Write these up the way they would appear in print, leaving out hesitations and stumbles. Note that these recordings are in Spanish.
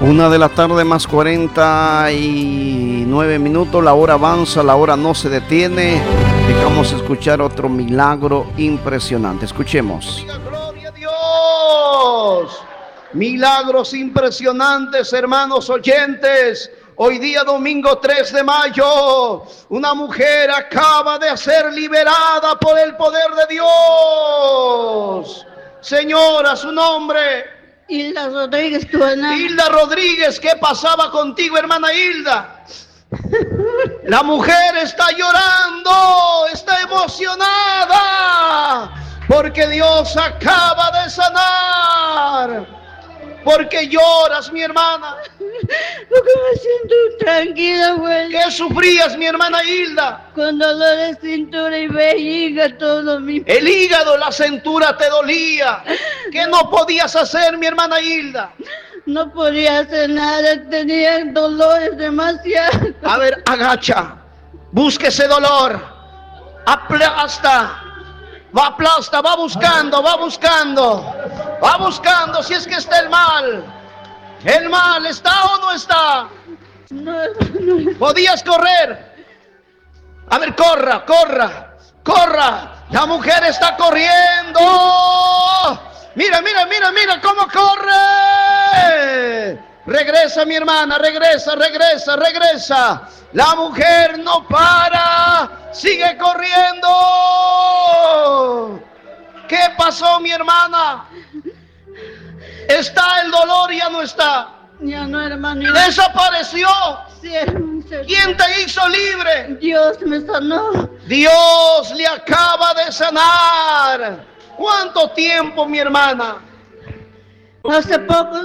1 de la tarde más 49 minutos. La hora avanza, la hora no se detiene. Dejamos escuchar otro milagro impresionante. Escuchemos. Gloria a Dios. Milagros impresionantes, hermanos oyentes. Hoy día domingo 3 de mayo, una mujer acaba de ser liberada por el poder de Dios. Señora, su nombre. Hilda Rodríguez, tu hermana. Hilda Rodríguez, ¿qué pasaba contigo, hermana Hilda? La mujer está llorando, está emocionada, porque Dios acaba de sanar. ¿Por qué lloras, mi hermana? Porque me siento tranquila, güey. ¿Qué sufrías, mi hermana Hilda? Con dolor de cintura y vejiga, todo mi... El hígado, la cintura te dolía. ¿Qué no podías hacer, mi hermana Hilda? No podía hacer nada, tenía dolores demasiados. A ver, agacha, busque ese dolor, aplasta, va buscando, si es que está el mal. ¿El mal está o no está? No. ¿Podías correr? A ver, corra. La mujer está corriendo. Mira cómo corre. Regresa, mi hermana, regresa. La mujer no para, sigue corriendo. ¿Qué pasó, mi hermana? ¿Está el dolor? Ya no está. Ya no, hermano. Desapareció. Sí, hermano. ¿Quién te hizo libre? Dios me sanó. Dios le acaba de sanar. ¿Cuánto tiempo, mi hermana? Hace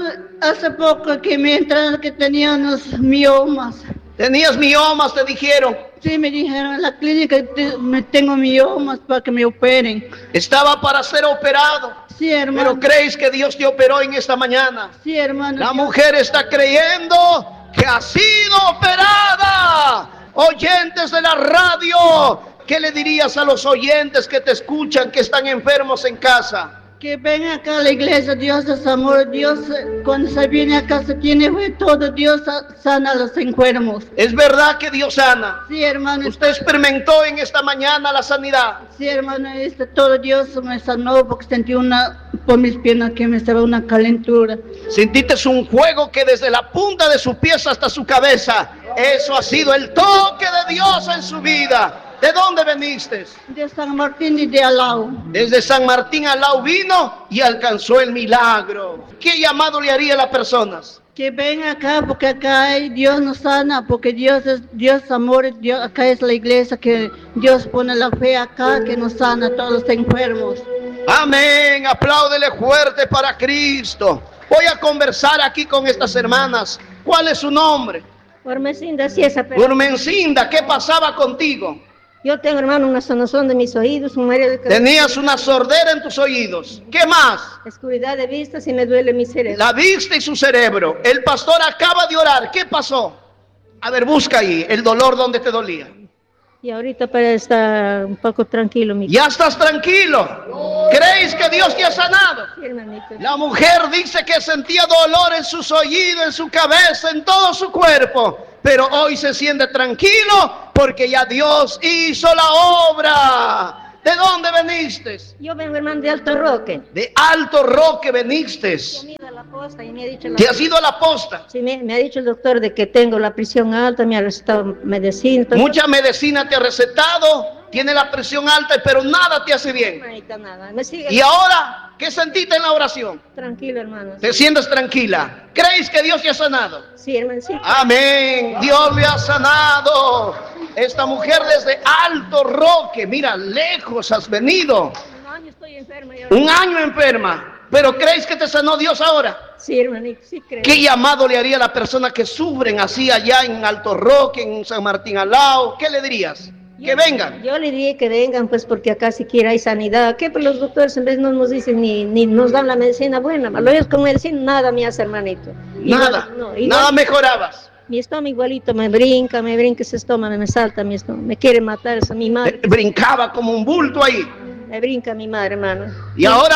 poco que me entraron que tenía unos miomas. ¿Tenías miomas, te dijeron? Sí, me dijeron en la clínica que tengo miomas para que me operen. Estaba para ser operado. Sí, hermano. ¿Pero crees que Dios te operó en esta mañana? Sí, hermano. La mujer está creyendo que ha sido operada. Oyentes de la radio, ¿qué le dirías a los oyentes que te escuchan, que están enfermos en casa? Que ven acá a la iglesia, Dios es amor, Dios cuando se viene acá se tiene fe todo, Dios sana a los enfermos. ¿Es verdad que Dios sana? Sí, hermano. ¿Usted experimentó en esta mañana la sanidad? Sí, hermano, todo Dios me sanó porque sentí por mis piernas que me estaba una calentura. Sentiste un fuego que desde la punta de su pies hasta su cabeza, eso ha sido el toque de Dios en su vida. ¿De dónde veniste? De San Martín y de Alao. Desde San Martín Alao vino y alcanzó el milagro. ¿Qué llamado le haría a las personas? Que ven acá porque acá Dios nos sana, porque Dios es amor, Dios, acá es la iglesia que Dios pone la fe acá, que nos sana a todos los enfermos. Amén, apláudele fuerte para Cristo. Voy a conversar aquí con estas hermanas. ¿Cuál es su nombre? Urmencinda, sí, esa persona. Urmencinda, ¿qué pasaba contigo? Yo tengo, hermano, una sonazón de mis oídos, un mareo de cabeza. Tenías una sordera en tus oídos. ¿Qué más? Oscuridad de vista, y me duele mi cerebro. La vista y su cerebro. El pastor acaba de orar. ¿Qué pasó? A ver, busca ahí el dolor donde te dolía. Y ahorita para estar un poco tranquilo, mi. Ya estás tranquilo. ¿Creéis que Dios te ha sanado? Sí, hermanito. La mujer dice que sentía dolor en sus oídos, en su cabeza, en todo su cuerpo. Pero hoy se siente tranquilo porque ya Dios hizo la obra. ¿De dónde veniste? Yo vengo, hermano, de Alto Roque. De Alto Roque veniste. Me he ido a la posta y me ha dicho ¿Te has ido a la posta? Sí, me ha dicho el doctor de que tengo la presión alta, me ha recetado medicina. Mucha medicina te ha recetado, tiene la presión alta, pero nada te hace bien. Manita, nada. Me sigue. ¿Y ahora qué sentiste en la oración? Tranquilo, hermano. ¿Te sientes tranquila? ¿Crees que Dios te ha sanado? Sí, hermano, sí. Amén. Dios le ha sanado. Esta mujer desde Alto Roque, mira, lejos has venido. Un año estoy enferma. Un año enferma. ¿Pero crees que te sanó Dios ahora? Sí, hermanito, sí creo. ¿Qué llamado le haría a las personas que sufren así allá en Alto Roque, en San Martín Alao? ¿Qué le dirías? Que vengan. Yo le diría que vengan, pues, porque acá siquiera hay sanidad. ¿Qué? Pues los doctores en vez no nos dicen ni nos dan la medicina buena. Lo ellos con medicina nada me hace, hermanito. Nada, nada mejorabas. Mi estómago igualito me brinca ese estómago, me salta mi estómago. Me quiere matar esa mi madre. Brincaba como un bulto ahí. Me brinca mi madre, hermano. ¿Y ahora?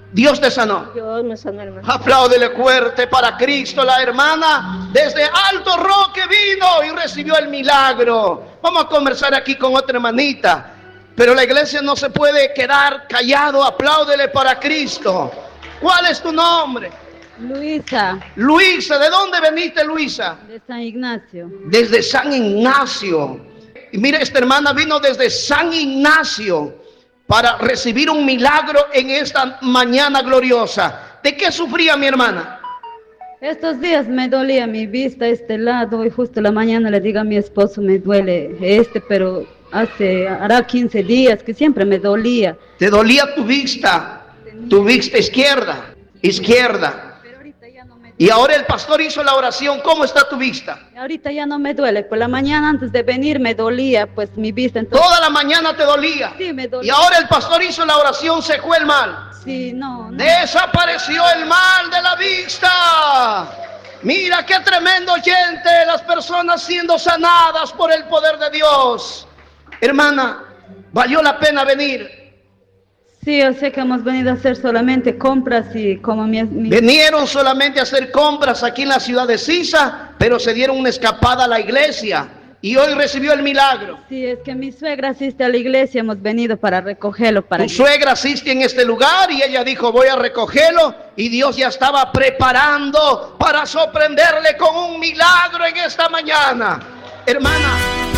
Dios te sanó. Dios me sanó, hermano. Apláudele fuerte para Cristo. La hermana desde Alto Roque vino y recibió el milagro. Vamos a conversar aquí con otra hermanita. Pero la iglesia no se puede quedar callado. Apláudele para Cristo. ¿Cuál es tu nombre? Luisa, Luisa. ¿De dónde veniste, Luisa? de San Ignacio. Desde San Ignacio. Y mire, esta hermana vino desde San Ignacio para recibir un milagro en esta mañana gloriosa. ¿De qué sufría mi hermana? Estos días me dolía mi vista este lado y justo la mañana le digo a mi esposo, me duele pero hará 15 días que siempre me dolía. ¿Te dolía tu vista izquierda? Pero ahorita ya no me duele. Y ahora el pastor hizo la oración. ¿Cómo está tu vista? Ahorita ya no me duele, por la mañana antes de venir me dolía pues mi vista. Entonces, Toda la mañana te dolía. sí, me Y dolía. ahora el pastor hizo la oración, se fue el mal. Sí, no. Desapareció el mal de la vista. Mira qué tremendo oyente, las personas siendo sanadas por el poder de Dios. Hermana, valió la pena venir. Sí, yo sé que hemos venido a hacer solamente compras y como Vinieron solamente a hacer compras aquí en la ciudad de Sisa, pero se dieron una escapada a la iglesia y hoy recibió el milagro. Sí, es que mi suegra asiste a la iglesia, hemos venido para recogerlo. Tu suegra asiste en este lugar y ella dijo, voy a recogerlo, y Dios ya estaba preparando para sorprenderle con un milagro en esta mañana. Hermana.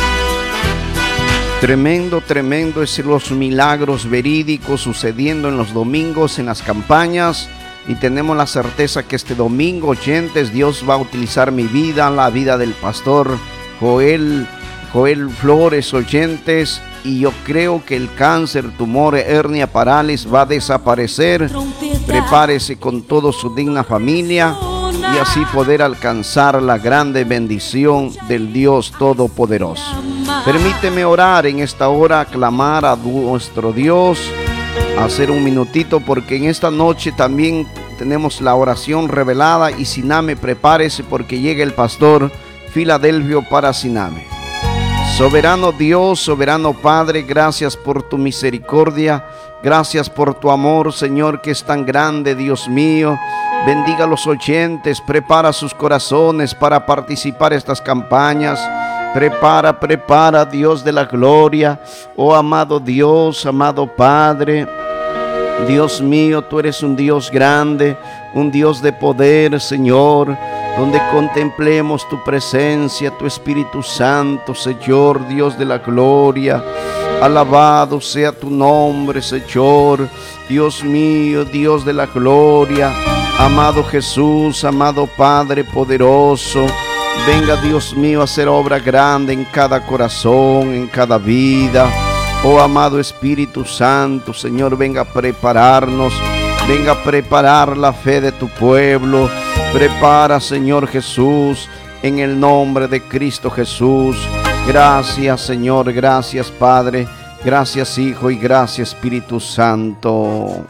Tremendo es los milagros verídicos sucediendo en los domingos en las campañas, y tenemos la certeza que este domingo, oyentes, Dios va a utilizar mi vida, la vida del pastor Joel Flores, oyentes, y yo creo que el cáncer, tumor, hernia, parálisis va a desaparecer. Prepárese con toda su digna familia y así poder alcanzar la grande bendición del Dios Todopoderoso. Permíteme orar en esta hora, clamar a nuestro Dios, hacer un minutito, porque en esta noche también tenemos la oración revelada. Y Siname, prepárese porque llega el pastor Filadelfio para Siname. Soberano Dios, soberano Padre, gracias por tu misericordia, gracias por tu amor, Señor, que es tan grande, Dios mío. Bendiga a los oyentes, prepara sus corazones para participar en estas campañas. Prepara, Dios de la gloria. Oh amado Dios, amado Padre, Dios mío, tú eres un Dios grande, un Dios de poder, Señor, donde contemplemos tu presencia, tu Espíritu Santo, Señor, Dios de la gloria. Alabado sea tu nombre, Señor, Dios mío, Dios de la gloria. Amado Jesús, amado Padre poderoso, venga, Dios mío, a hacer obra grande en cada corazón, en cada vida. Oh amado Espíritu Santo, Señor, venga a prepararnos, venga a preparar la fe de tu pueblo. Prepara, Señor Jesús, en el nombre de Cristo Jesús. Gracias, Señor, gracias, Padre, gracias, Hijo, y gracias, Espíritu Santo.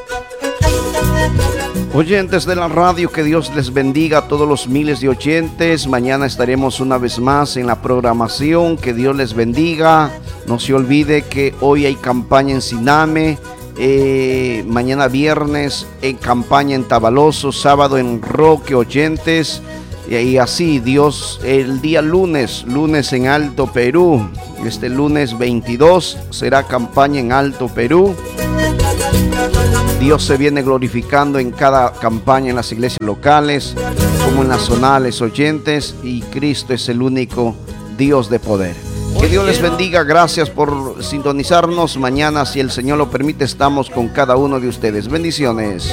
Oyentes de la radio, que Dios les bendiga a todos los miles de oyentes. Mañana estaremos una vez más en la programación. Que Dios les bendiga. No se olvide que hoy hay campaña en Siname, mañana viernes en campaña en Tabaloso, sábado en Roque, oyentes, y así Dios el día lunes en Alto Perú. Este lunes 22 será campaña en Alto Perú. Dios se viene glorificando en cada campaña en las iglesias locales como en las zonales, oyentes, y Cristo es el único Dios de poder. Que Dios les bendiga, gracias por sintonizarnos. Mañana, si el Señor lo permite, estamos con cada uno de ustedes. Bendiciones.